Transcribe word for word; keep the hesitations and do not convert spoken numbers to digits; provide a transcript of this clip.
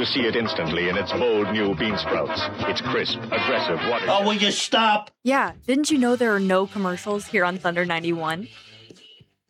to see it instantly in its bold new bean sprouts. It's crisp, aggressive, water. Oh, will you stop? Yeah, didn't you know there are no commercials here on Thunder ninety-one?